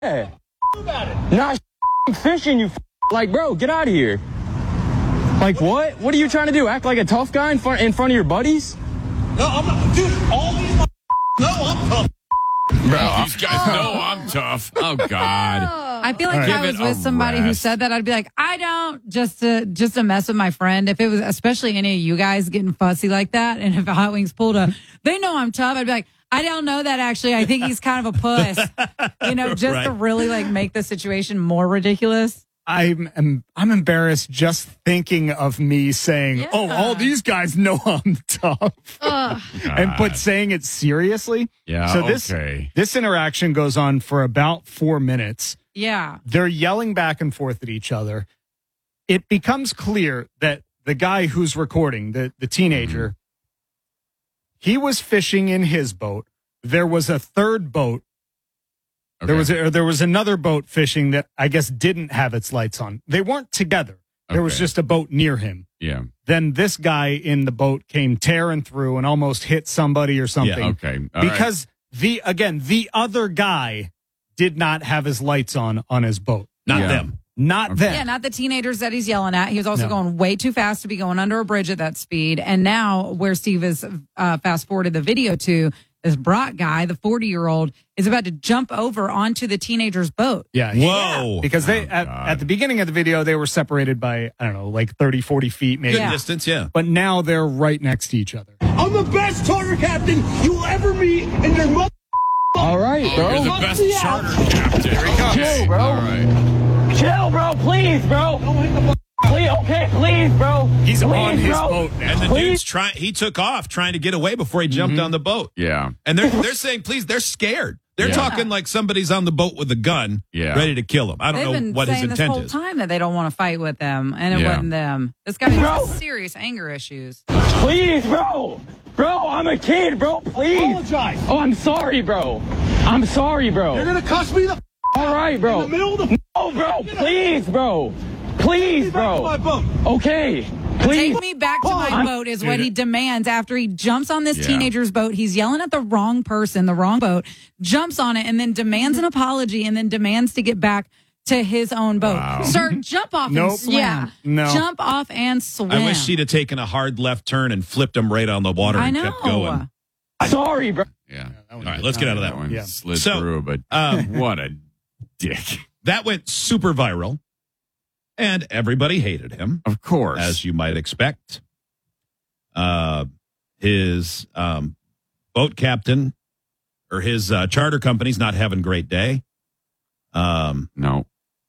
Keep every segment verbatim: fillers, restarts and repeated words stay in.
Yeah. About it. Not fishing, you like, bro, get out of here. Like, what? What are you trying to do? Act like a tough guy in front in front of your buddies? No, I'm not. Dude, all these no, I'm tough. Bro, these guys know I'm tough. Oh, God. I feel like Right. if I Give was it with a somebody who rest. said that, I'd be like, I don't, just to just to mess with my friend. If it was, especially any of you guys getting fussy like that, and if Hot Wings pulled a, they know I'm tough, I'd be like, I don't know that actually. I think he's kind of a puss. You know, just Right. to really like make the situation more ridiculous. I'm, I'm I'm embarrassed just thinking of me saying, Yeah. "Oh, all these guys know I'm tough," and but saying it seriously. Yeah, So this okay. this interaction goes on for about four minutes. Yeah. They're yelling back and forth at each other. It becomes clear that the guy who's recording, the the teenager, Mm-hmm. he was fishing in his boat. There was a third boat. There Okay. was a, there was another boat fishing that I guess didn't have its lights on. They weren't together. There was Okay. just a boat near him. Yeah. Then this guy in the boat came tearing through and almost hit somebody or something. Okay. All right. because the again the other guy did not have his lights on on his boat. Not Yeah. them. Not Okay. them. Yeah, not the teenagers that he's yelling at. He was also No. going way too fast to be going under a bridge at that speed. And now, where Steve is uh, fast forwarded the video to, this Brock guy, the forty year old, is about to jump over onto the teenager's boat. Yeah. he- Whoa. Because they Oh, at, God. at the beginning of the video they were separated by I don't know like thirty, forty feet maybe. Good Yeah. distance, yeah. But now they're right next to each other. I'm the best charter captain you'll ever meet in your mother. All right, Oh, bro. you're the best charter captain. Here he comes. Chill, bro. All right. Chill, bro. Please, bro. Please, okay, please, bro. He's please, on his bro. boat now. And the Please. dude's trying. He took off trying to get away before he jumped on the boat. Yeah. And they're they're saying, please, they're scared. They're Yeah. talking like somebody's on the boat with a gun, Yeah. ready to kill him. I don't They've know been what his saying this intent whole is. time that they don't want to fight with them, and it Yeah. wasn't them. This guy Bro. has serious anger issues. Please, bro. Bro, I'm a kid, bro. Please. Apologize. Oh, I'm sorry, bro. I'm sorry, bro. You're gonna cuss me the f- All right, in bro. the middle of the f- Oh, bro. Please, bro. Please, back to my bro. boat. Okay. Please. Take me back to my I'm- boat is what he demands after he jumps on this Yeah. teenager's boat. He's yelling at the wrong person, the wrong boat, jumps on it, and then demands an apology, and then demands to get back to his own boat. Wow. Sir, jump off Nope. and swim. Yeah. No. Jump off and swim. I wish she'd have taken a hard left turn and flipped him right on the water I and know. kept going. Sorry, bro. Yeah. All right, let's get out of that That one. one Yeah. slid So, through, but um, what a dick. That went super viral, and everybody hated him, Of course. as you might expect. Uh, his um, boat captain or his uh, charter company's not having a great day. Um, no.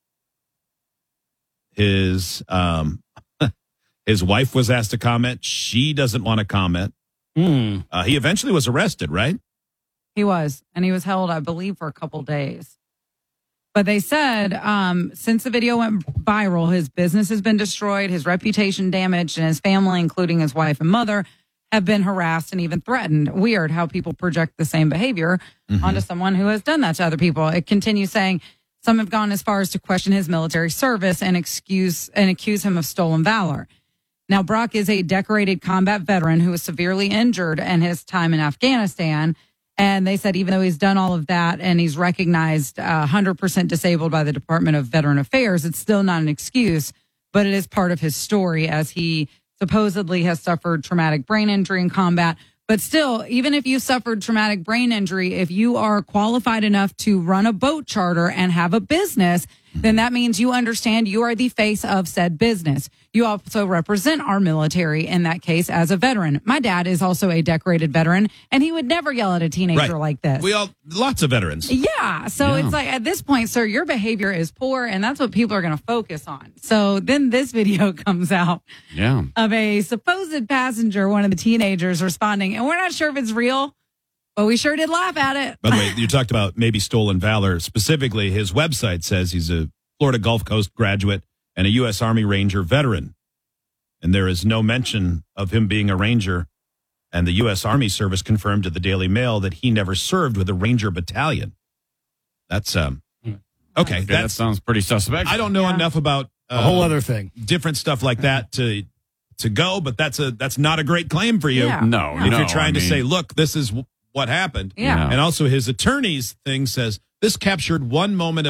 his um, his wife was asked to comment. She doesn't want to comment. Hmm. Uh, he eventually was arrested, right? He was, and he was held, I believe, for a couple days. But they said um, since the video went viral, his business has been destroyed, his reputation damaged, and his family, including his wife and mother, have been harassed and even threatened. Weird how people project the same behavior onto someone who has done that to other people. It continues saying some have gone as far as to question his military service and excuse and accuse him of stolen valor. Now, Brock is a decorated combat veteran who was severely injured in his time in Afghanistan. And they said even though he's done all of that and he's recognized uh, one hundred percent disabled by the Department of Veteran Affairs, it's still not an excuse, but it is part of his story as he supposedly has suffered traumatic brain injury in combat. But still, even if you suffered traumatic brain injury, if you are qualified enough to run a boat charter and have a business, then that means you understand you are the face of said business. You also represent our military in that case as a veteran. My dad is also a decorated veteran, and he would never yell at a teenager like this. We all lots of veterans. Yeah. So Yeah. it's like at this point, sir, your behavior is poor, and that's what people are going to focus on. So then this video comes out Yeah. of a supposed passenger, one of the teenagers responding, and we're not sure if it's real, but we sure did laugh at it. By the way, you talked about maybe stolen valor. Specifically, his website says he's a Florida Gulf Coast graduate and a U S Army Ranger veteran. And there is no mention of him being a Ranger. And the U S Army service confirmed to the Daily Mail that he never served with a Ranger battalion. That's, um, okay. Okay, that That's, sounds pretty suspect. I don't know Yeah. enough about uh, A whole other thing. different stuff like that to to go, but that's a that's not a great claim for you. Yeah. No, If no. you're trying I to mean, say, look, this is w- what happened. Yeah. And also his attorney's thing says this captured one moment of